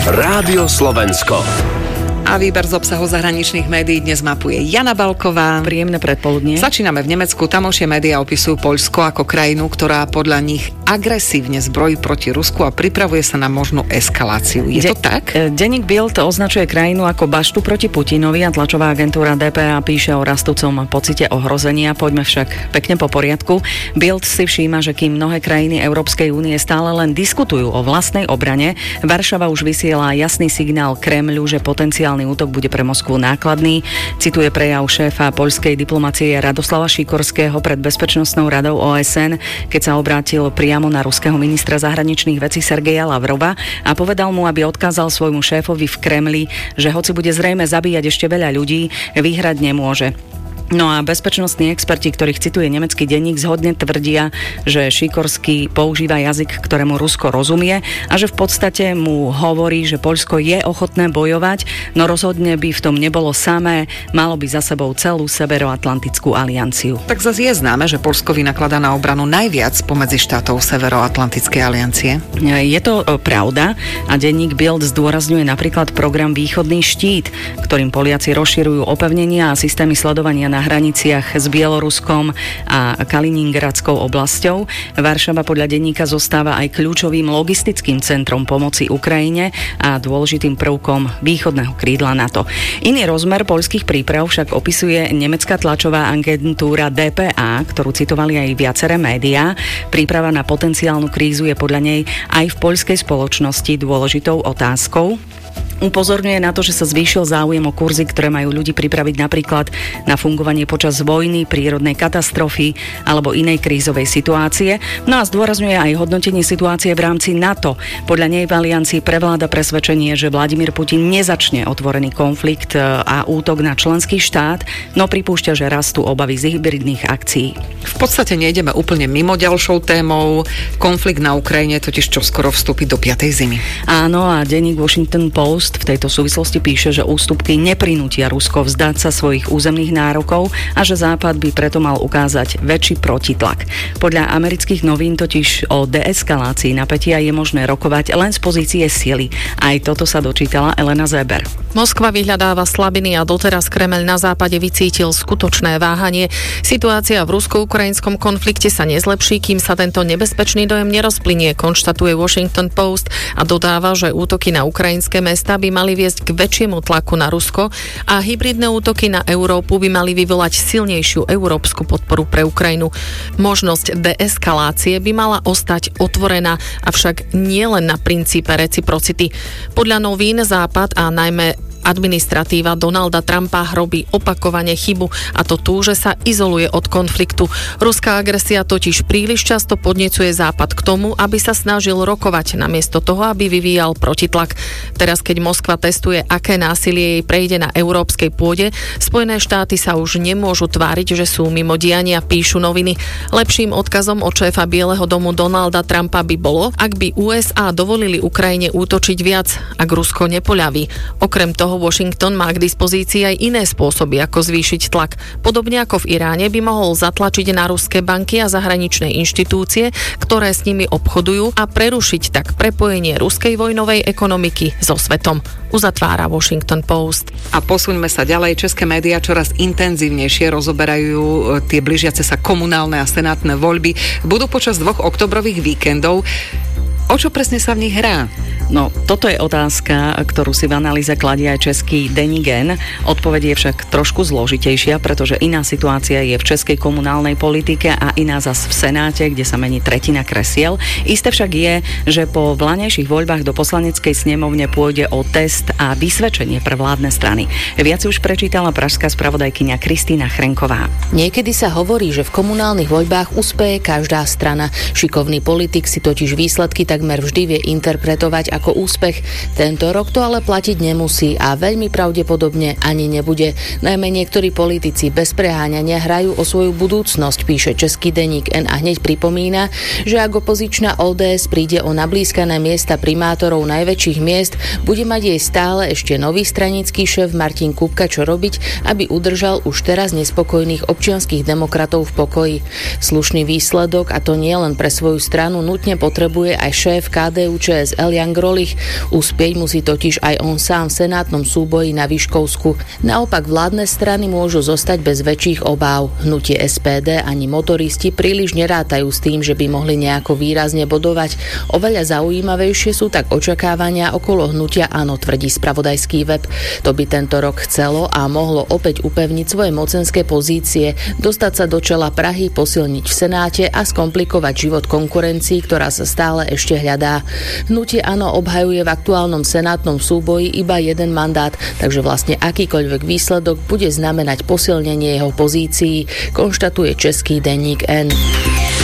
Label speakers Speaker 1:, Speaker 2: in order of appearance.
Speaker 1: Rádio Slovensko.
Speaker 2: A výber z obsahu zahraničných médií dnes mapuje Jana Balková.
Speaker 3: Príjemné predpoludnie.
Speaker 2: Začíname v Nemecku. Tamojšie médiá opisujú Poľsko ako krajinu, ktorá podľa nich agresívne zbrojí proti Rusku a pripravuje sa na možnú eskaláciu. Je to tak?
Speaker 3: Denník Bild označuje krajinu ako baštu proti Putinovi a tlačová agentúra DPA píše o rastúcom pocite ohrozenia. Poďme však pekne po poriadku. Bild si všíma, že kým mnohé krajiny Európskej únie stále len diskutujú o vlastnej obrane, Varšava už vysiela jasný signál Kremľu, že potenciálny útok bude pre Moskvu nákladný. Cituje prejav šéfa poľskej diplomacie Radoslava Šikorského pred Bezpečnostnou radou OSN, keď sa obrátil priamo na ruského ministra zahraničných vecí Sergeja Lavrova a povedal mu, aby odkázal svojmu šéfovi v Kremli, že hoci bude zrejme zabíjať ešte veľa ľudí, vyhrať nemôže. No a bezpečnostní experti, ktorých cituje nemecký denník, zhodne tvrdia, že Šikorský používa jazyk, ktorému Rusko rozumie a že v podstate mu hovorí, že Poľsko je ochotné bojovať, no rozhodne by v tom nebolo samé, malo by za sebou celú Severoatlantickú alianciu.
Speaker 2: Tak zase je známe, že Poľsko vynakladá na obranu najviac pomedzi štátov Severoatlantickej aliancie.
Speaker 3: Je to pravda a denník Bild zdôrazňuje napríklad program Východný štít, ktorým Poliaci rozširujú opevnenia a systémy sledovania na hraniciach s Bieloruskom a Kaliningradskou oblasťou. Varšava podľa denníka zostáva aj kľúčovým logistickým centrom pomoci Ukrajine a dôležitým prvkom východného krídla NATO. Iný rozmer poľských príprav však opisuje nemecká tlačová agentúra DPA, ktorú citovali aj viaceré médiá. Príprava na potenciálnu krízu je podľa nej aj v poľskej spoločnosti dôležitou otázkou. Upozorňuje na to, že sa zvýšil záujem o kurzy, ktoré majú ľudí pripraviť napríklad na fungovanie počas vojny, prírodnej katastrofy alebo inej krízovej situácie. No a zdôrazňuje aj hodnotenie situácie v rámci NATO. Podľa nej v aliancii prevláda presvedčenie, že Vladimír Putin nezačne otvorený konflikt a útok na členský štát, no pripúšťa, že rastú obavy z hybridných akcií.
Speaker 2: V podstate nejdeme úplne mimo ďalšou témou. Konflikt na Ukrajine totiž čoskoro vstúpi do 5. zimy.
Speaker 3: Áno, a denník Washington Post v tejto súvislosti píše, že ústupky neprinútia Rusko vzdať sa svojich územných nárokov a že Západ by preto mal ukázať väčší protitlak. Podľa amerických novín totiž o deeskalácii napätia je možné rokovať len z pozície sily. Aj toto sa dočítala Elena Zeber.
Speaker 4: Moskva vyhľadáva slabiny a doteraz Kremeľ na západe vycítil skutočné váhanie. Situácia v rusko-ukrajinskom konflikte sa nezlepší, kým sa tento nebezpečný dojem nerozplynie, konštatuje Washington Post a dodáva, že útoky na ukrajinské mestá by mali viesť k väčšiemu tlaku na Rusko a hybridné útoky na Európu by mali vyvolať silnejšiu európsku podporu pre Ukrajinu. Možnosť deeskalácie by mala ostať otvorená, avšak nie len na princípe reciprocity. Podľa novín Západ a najmä administratíva Donalda Trumpa robí opakovane chybu a to tú, že sa izoluje od konfliktu. Ruská agresia totiž príliš často podnecuje Západ k tomu, aby sa snažil rokovať namiesto toho, aby vyvíjal protitlak. Teraz, keď Moskva testuje, aké násilie jej prejde na európskej pôde, Spojené štáty sa už nemôžu tváriť, že sú mimo diania, píšu noviny. Lepším odkazom od šéfa Bieleho domu Donalda Trumpa by bolo, ak by USA dovolili Ukrajine útočiť viac, ak Rusko nepoľaví. Okrem toho Washington má k dispozícii aj iné spôsoby, ako zvýšiť tlak. Podobne ako v Iráne by mohol zatlačiť na ruské banky a zahraničné inštitúcie, ktoré s nimi obchodujú a prerušiť tak prepojenie ruskej vojnovej ekonomiky so svetom. Uzatvára Washington Post.
Speaker 2: A posuňme sa ďalej. České médiá čoraz intenzívnejšie rozoberajú tie blížiace sa komunálne a senátne voľby. Budú počas 2 oktobrových víkendov. O čo presne sa v nich hrá?
Speaker 3: No, toto je otázka, ktorú si v analýze kladie aj český denník N. Odpoveď je však trošku zložitejšia, pretože iná situácia je v českej komunálnej politike a iná zas v Senáte, kde sa mení tretina kresiel. Isté však je, že po vlaňajších voľbách do poslaneckej snemovne pôjde o test a vysvedčenie pre vládne strany. Viac už prečítala pražská spravodajkyňa Kristýna Chrenková.
Speaker 5: Niekedy sa hovorí, že v komunálnych voľbách uspeje každá strana. Šikovný politik si totiž výsledky takmer vždy vie interpretovať ako úspech. Tento rok to ale platiť nemusí a veľmi pravdepodobne ani nebude. Najmä niektorí politici bez preháňania hrajú o svoju budúcnosť, píše český denník N a hneď pripomína, že ak opozičná ODS príde o nablískané miesta primátorov najväčších miest, bude mať jej stále ešte nový stranický šéf Martin Kupka čo robiť, aby udržal už teraz nespokojných občianskych demokratov v pokoji. Slušný výsledok, a to nie len pre svoju stranu, nutne potrebuje aj šéf KDU-ČSL Jan Grolich. Uspieť musí totiž aj on sám v senátnom súboji na Vyškovsku. Naopak vládne strany môžu zostať bez väčších obáv. Hnutie SPD ani motoristi príliš nerátajú s tým, že by mohli nejako výrazne bodovať. Oveľa zaujímavejšie sú tak očakávania okolo hnutia Áno, tvrdí spravodajský web. To by tento rok chcelo a mohlo opäť upevniť svoje mocenské pozície, dostať sa do čela Prahy, posilniť v Senáte a skomplikovať život konkurencii, ktorá sa stále ešte hľadá. Hnutie Áno obhajuje v aktuálnom senátnom súboji iba jeden mandát, takže vlastne akýkoľvek výsledok bude znamenať posilnenie jeho pozícií, konštatuje český denník N.